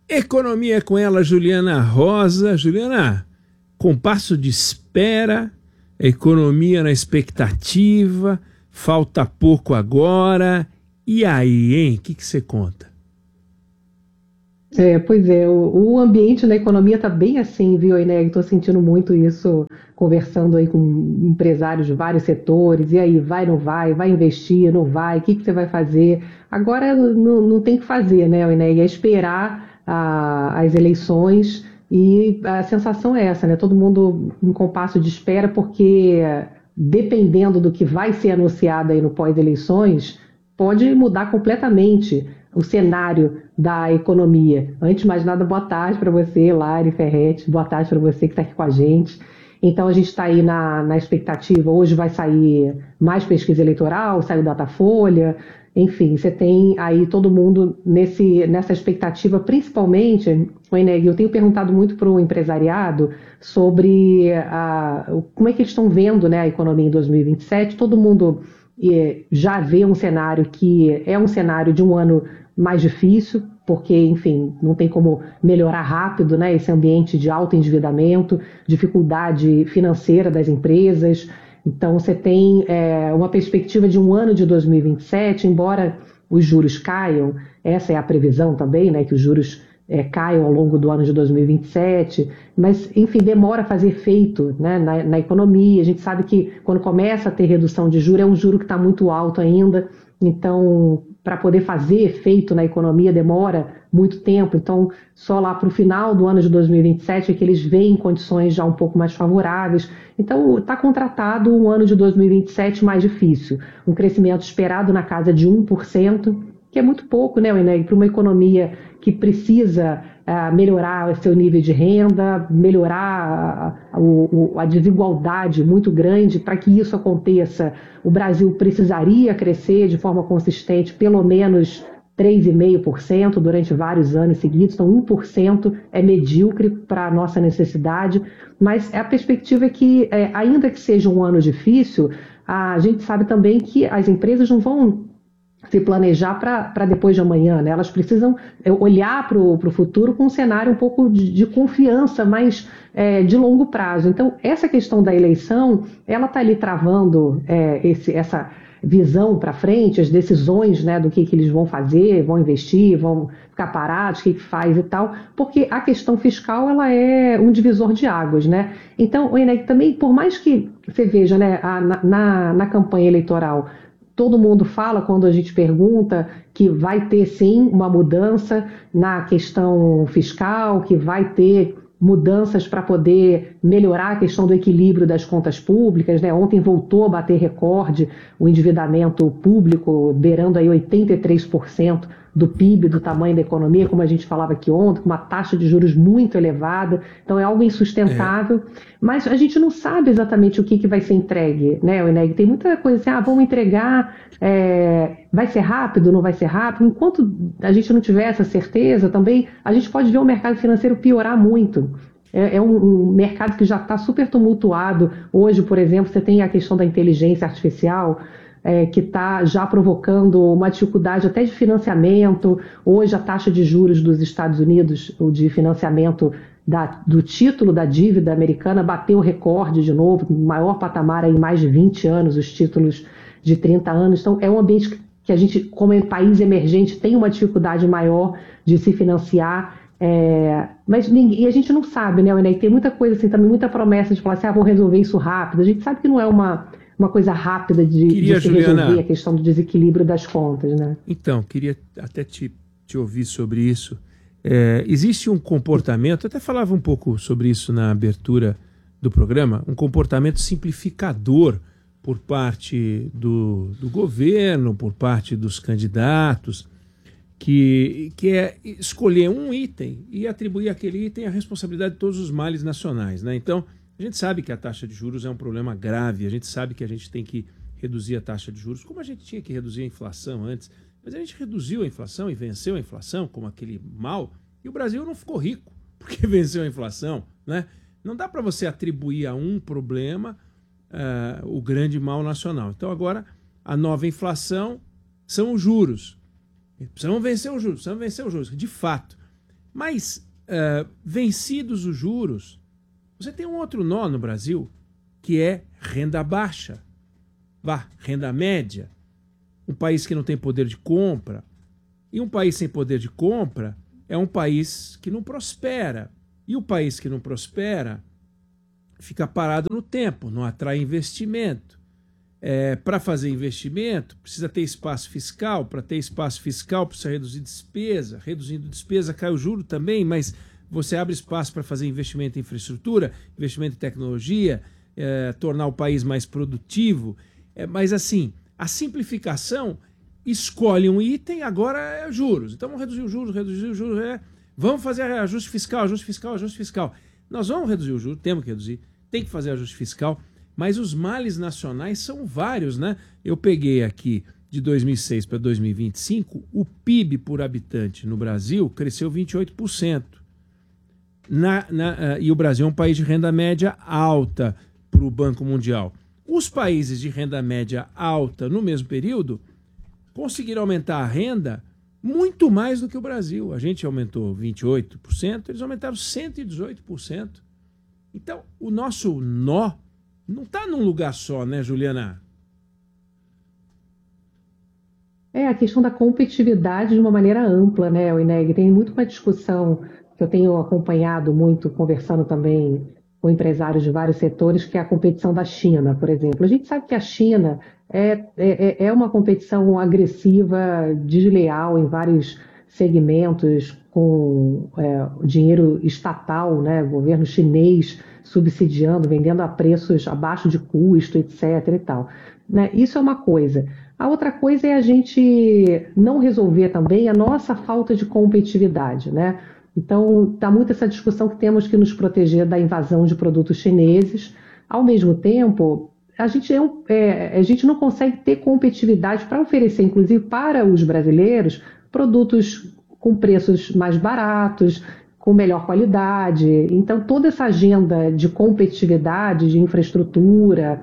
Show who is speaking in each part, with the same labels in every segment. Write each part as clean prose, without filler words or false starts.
Speaker 1: Economia com ela, Juliana Rosa. Juliana, compasso de espera, economia na expectativa, falta pouco agora. E aí, hein? O que você conta?
Speaker 2: Pois é, o ambiente na economia está bem assim, viu, Eneg? Estou sentindo muito isso, conversando aí com empresários de vários setores. E aí, vai, não vai? Vai investir, não vai? O que você vai fazer? Agora não tem o que fazer, né, Eneg? É esperar as eleições e a sensação é essa, né? Todo mundo em compasso de espera, porque dependendo do que vai ser anunciado aí no pós-eleições, pode mudar completamente o cenário da economia. Antes de mais nada, boa tarde para você, Lari Ferretti, boa tarde para você que está aqui com a gente. Então, a gente está aí na expectativa. Hoje vai sair mais pesquisa eleitoral, sai o Datafolha, enfim, você tem aí todo mundo nessa expectativa, principalmente, Eneg, eu tenho perguntado muito para o empresariado sobre como é que eles estão vendo, né, a economia em 2027. Todo mundo já vê um cenário que é um cenário de um ano mais difícil, porque, enfim, não tem como melhorar rápido, né, esse ambiente de alto endividamento, dificuldade financeira das empresas. Então, você tem uma perspectiva de um ano de 2027, embora os juros caiam, essa é a previsão também, né, que os juros caiam ao longo do ano de 2027, mas, enfim, demora a fazer efeito, né, na economia. A gente sabe que quando começa a ter redução de juros, é um juro que está muito alto ainda, então, para poder fazer efeito na economia, demora muito tempo. Então, só lá para o final do ano de 2027 é que eles veem condições já um pouco mais favoráveis. Então, está contratado um ano de 2027 mais difícil. Um crescimento esperado na casa de 1%, que é muito pouco, né, Eneg, para uma economia que precisa melhorar o seu nível de renda, melhorar a desigualdade muito grande. Para que isso aconteça, o Brasil precisaria crescer de forma consistente pelo menos 3,5% durante vários anos seguidos. Então, 1% é medíocre para a nossa necessidade, mas a perspectiva é que, ainda que seja um ano difícil, a gente sabe também que as empresas não vão se planejar para depois de amanhã, né? Elas precisam olhar para o futuro com um cenário um pouco de confiança, mas de longo prazo. Então, essa questão da eleição, ela está ali travando essa visão para frente, as decisões, né, do que eles vão fazer, vão investir, vão ficar parados, o que faz e tal, porque a questão fiscal, ela é um divisor de águas, né? Então, o Eneg também, por mais que você veja, né, na campanha eleitoral, todo mundo fala, quando a gente pergunta, que vai ter sim uma mudança na questão fiscal, que vai ter mudanças para poder melhorar a questão do equilíbrio das contas públicas, né? Ontem voltou a bater recorde o endividamento público, beirando aí 83% do PIB, do tamanho da economia, como a gente falava aqui ontem, com uma taxa de juros muito elevada. Então é algo insustentável, mas a gente não sabe exatamente o que vai ser entregue, né, Eneg? Tem muita coisa assim, vamos entregar, vai ser rápido, não vai ser rápido. Enquanto a gente não tiver essa certeza, também a gente pode ver o mercado financeiro piorar muito. É um mercado que já está super tumultuado. Hoje, por exemplo, você tem a questão da inteligência artificial, que está já provocando uma dificuldade até de financiamento. Hoje, a taxa de juros dos Estados Unidos, o de financiamento do título da dívida americana, bateu recorde de novo, maior patamar em mais de 20 anos, os títulos de 30 anos. Então, é um ambiente que a gente, como país emergente, tem uma dificuldade maior de se financiar. Mas a gente não sabe, né, Eneg? Tem muita coisa assim, também muita promessa de falar assim, vou resolver isso rápido. A gente sabe que não é uma coisa rápida de se
Speaker 1: Juliana,
Speaker 2: resolver a questão do desequilíbrio das contas, né?
Speaker 1: Então, queria até te ouvir sobre isso. Existe um comportamento, até falava um pouco sobre isso na abertura do programa, um comportamento simplificador por parte do governo, por parte dos candidatos, que é escolher um item e atribuir àquele item a responsabilidade de todos os males nacionais, né? Então, a gente sabe que a taxa de juros é um problema grave, a gente sabe que a gente tem que reduzir a taxa de juros, como a gente tinha que reduzir a inflação antes, mas a gente reduziu a inflação e venceu a inflação como aquele mal, e o Brasil não ficou rico porque venceu a inflação, né? Não dá para você atribuir a um problema o grande mal nacional. Então agora a nova inflação são os juros. Precisamos vencer os juros, de fato. Mas, vencidos os juros, você tem um outro nó no Brasil, que é renda baixa, renda média, um país que não tem poder de compra. E um país sem poder de compra é um país que não prospera. E o país que não prospera fica parado no tempo, não atrai investimento. Para fazer investimento, precisa ter espaço fiscal. Para ter espaço fiscal, precisa reduzir despesa. Reduzindo despesa, cai o juro também, mas você abre espaço para fazer investimento em infraestrutura, investimento em tecnologia, tornar o país mais produtivo. Mas assim, a simplificação escolhe um item, agora é juros. Então vamos reduzir os juros. Vamos fazer ajuste fiscal. Nós vamos reduzir o juro, temos que reduzir, tem que fazer ajuste fiscal, mas os males nacionais são vários, né? Eu peguei aqui de 2006 para 2025, o PIB por habitante no Brasil cresceu 28%. E o Brasil é um país de renda média alta para o Banco Mundial. Os países de renda média alta no mesmo período conseguiram aumentar a renda muito mais do que o Brasil. A gente aumentou 28%, eles aumentaram 118%. Então, o nosso nó não está num lugar só, né, Juliana?
Speaker 2: A questão da competitividade de uma maneira ampla, né, Ineg? Tem muito uma discussão que eu tenho acompanhado muito, conversando também com empresários de vários setores, que é a competição da China, por exemplo. A gente sabe que a China é uma competição agressiva, desleal em vários segmentos, com dinheiro estatal, né, governo chinês subsidiando, vendendo a preços abaixo de custo, etc. e tal. Né? Isso é uma coisa. A outra coisa é a gente não resolver também a nossa falta de competitividade, né? Então, está muito essa discussão que temos que nos proteger da invasão de produtos chineses. Ao mesmo tempo, a gente não consegue ter competitividade para oferecer, inclusive para os brasileiros, produtos com preços mais baratos, com melhor qualidade. Então, toda essa agenda de competitividade, de infraestrutura,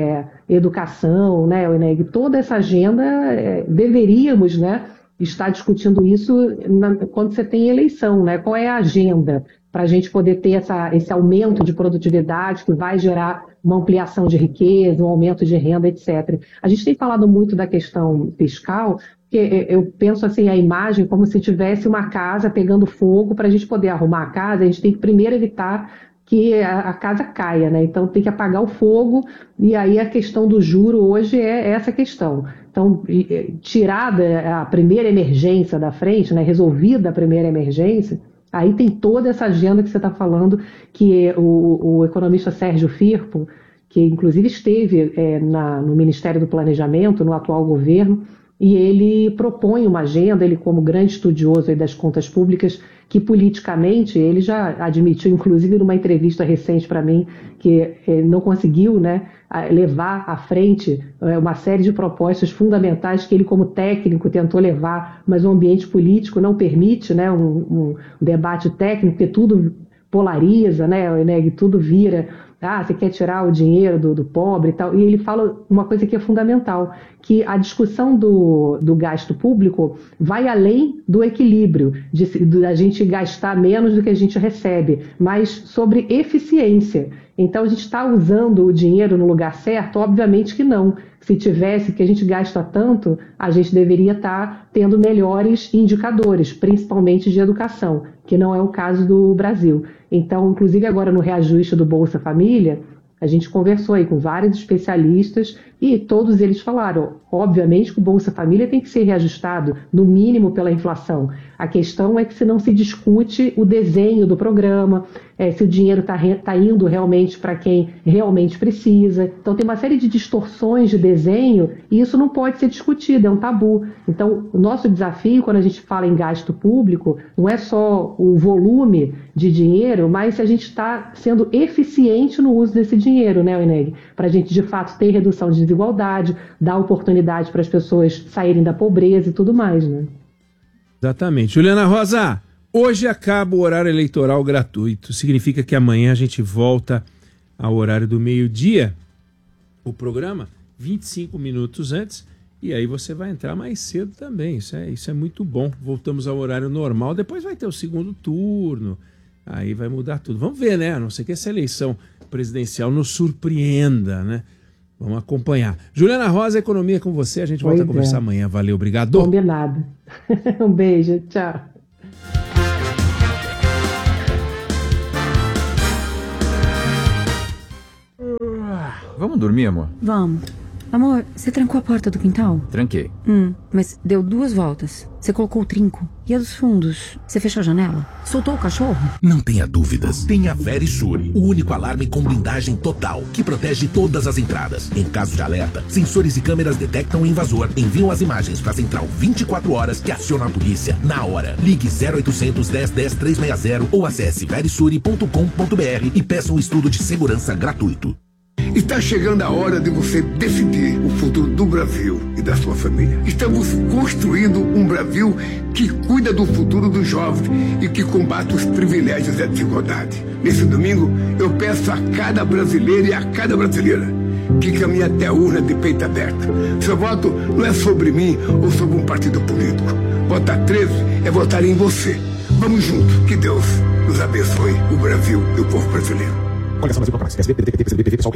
Speaker 2: educação, né, toda essa agenda, deveríamos, né, estar discutindo isso quando você tem eleição, né? Qual é a agenda para a gente poder ter esse aumento de produtividade que vai gerar uma ampliação de riqueza, um aumento de renda, etc. A gente tem falado muito da questão fiscal, porque eu penso assim, a imagem como se tivesse uma casa pegando fogo. Para a gente poder arrumar a casa, a gente tem que primeiro evitar que a casa caia, né? Então tem que apagar o fogo, e aí a questão do juro hoje é essa questão. Então, tirada a primeira emergência da frente, né? Resolvida a primeira emergência, aí tem toda essa agenda que você está falando, que o economista Sérgio Firpo, que inclusive esteve no Ministério do Planejamento, no atual governo, e ele propõe uma agenda, ele como grande estudioso aí das contas públicas, que politicamente ele já admitiu, inclusive numa entrevista recente para mim, que não conseguiu, né, levar à frente uma série de propostas fundamentais que ele como técnico tentou levar, mas o ambiente político não permite, né, um debate técnico, porque tudo polariza, né, tudo vira... você quer tirar o dinheiro do pobre e tal. E ele fala uma coisa que é fundamental, que a discussão do gasto público vai além do equilíbrio, da gente gastar menos do que a gente recebe, mas sobre eficiência. Então, a gente está usando o dinheiro no lugar certo? Obviamente que não. Se tivesse, que a gente gasta tanto, a gente deveria estar tendo melhores indicadores, principalmente de educação, que não é o caso do Brasil. Então, inclusive agora no reajuste do Bolsa Família, a gente conversou aí com vários especialistas e todos eles falaram, obviamente que o Bolsa Família tem que ser reajustado, no mínimo pela inflação. A questão é que se não se discute o desenho do programa, se o dinheiro está indo realmente para quem realmente precisa. Então tem uma série de distorções de desenho e isso não pode ser discutido, é um tabu. Então o nosso desafio quando a gente fala em gasto público não é só o volume de dinheiro, mas se a gente está sendo eficiente no uso desse dinheiro, né, Ineg? Para a gente de fato ter redução de desigualdade, dar oportunidade para as pessoas saírem da pobreza e tudo mais, né?
Speaker 1: Exatamente. Juliana Rosa, hoje acaba o horário eleitoral gratuito. Significa que amanhã a gente volta ao horário do meio-dia, o programa, 25 minutos antes, E aí você vai entrar mais cedo também. Isso é muito bom. Voltamos ao horário normal. Depois vai ter o segundo turno. Aí vai mudar tudo. Vamos ver, né? A não ser que essa eleição presidencial nos surpreenda, né? Vamos acompanhar. Juliana Rosa, Economia com você. A gente volta a conversar amanhã. Valeu, obrigado.
Speaker 2: Combinado. Um beijo, tchau.
Speaker 3: Vamos dormir, amor?
Speaker 4: Vamos. Amor, você trancou a porta do quintal?
Speaker 3: Tranquei.
Speaker 4: Mas deu 2 voltas. Você colocou o trinco. E a dos fundos? Você fechou a janela? Soltou o cachorro?
Speaker 5: Não tenha dúvidas. Tenha Verisure, o único alarme com blindagem total, que protege todas as entradas. Em caso de alerta, sensores e câmeras detectam o invasor, enviam as imagens para a central 24 horas que aciona a polícia na hora. Ligue 0800 10 10 360 ou acesse verisure.com.br e peça um estudo de segurança gratuito.
Speaker 6: Está chegando a hora de você decidir o futuro do Brasil e da sua família. Estamos construindo um Brasil que cuida do futuro dos jovens e que combate os privilégios e a desigualdade. Nesse domingo, eu peço a cada brasileiro e a cada brasileira que caminhe até a urna de peito aberto. Seu voto não é sobre mim ou sobre um partido político. Votar 13 é votar em você. Vamos juntos. Que Deus nos abençoe, o Brasil e o povo brasileiro.
Speaker 7: Coligação Brasil Proclamas, PSB, PDT, PT, PCdoB, PV, PSOL,